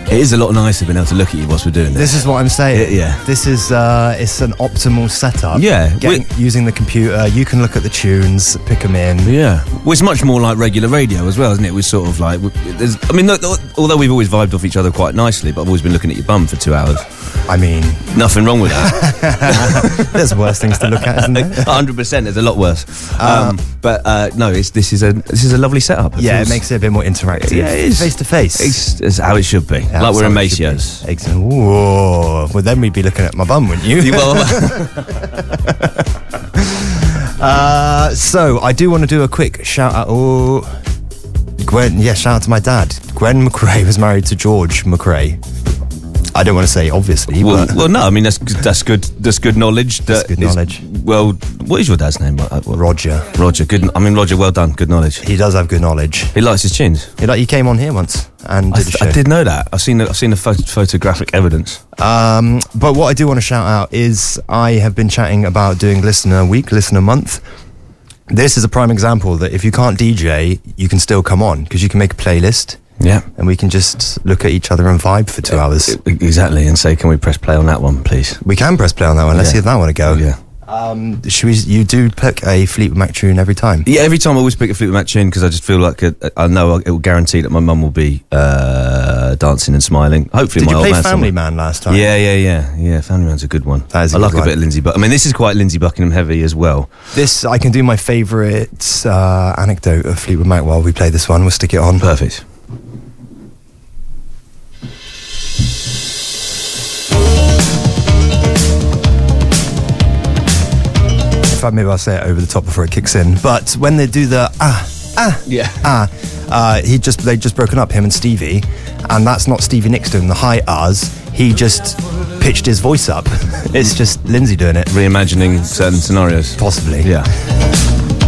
It is a lot nicer being able to look at you whilst we're doing this. This is what I'm saying. Yeah. This is it's an optimal setup. Yeah. Using the computer, you can look at the tunes, pick them in. Yeah. Well, it's much more like regular radio as well, isn't it? We're sort of like, although we've always vibed off each other quite nicely, but I've always been looking at your bum for 2 hours. I mean, nothing wrong with that. There's worse things to look at, isn't there? 100%. There's a lot worse. No, this is a lovely setup. It makes it a bit more interactive. Yeah, it is face to face. It's how it should be. Yeah, like we're in Macio's. Excellent. Whoa. Well, then we'd be looking at my bum, wouldn't you? So I do want to do a quick shout out. Oh, Gwen. Yeah, shout out to my dad. Gwen McRae was married to George McRae. I don't want to say obviously. Well, no. I mean, that's good. That's good knowledge. That's good knowledge. Well, what is your dad's name? Roger. Roger. Good. I mean, Roger. Well done. Good knowledge. He does have good knowledge. He likes his tunes. He came on here once and did a show. I did know that. I've seen the photographic evidence. But what I do want to shout out is I have been chatting about doing Listener Week, Listener Month. This is a prime example that if you can't DJ, you can still come on because you can make a playlist. Yeah. And we can just look at each other and vibe for 2 hours. Exactly, and say, can we press play on that one, please? We can press play on that one. Let's see if that one will go. Yeah. You do pick a Fleetwood Mac tune every time? Yeah, every time I always pick a Fleetwood Mac tune because I just feel like I know it will guarantee that my mum will be dancing and smiling. Hopefully, Did my you old play man. Family Man last time? Yeah. Family Man's a good one. That is I like a bit of Lindsay, but I mean, this is quite Lindsay Buckingham heavy as well. This I can do my favourite anecdote of Fleetwood Mac while we play this one. We'll stick it on. Perfect. In fact, maybe I'll say it over the top before it kicks in. But when they do the they just broken up, him and Stevie, and that's not Stevie Nicks doing the high ahs. He just pitched his voice up. It's just Lindsay doing it, reimagining certain scenarios. Possibly. Yeah.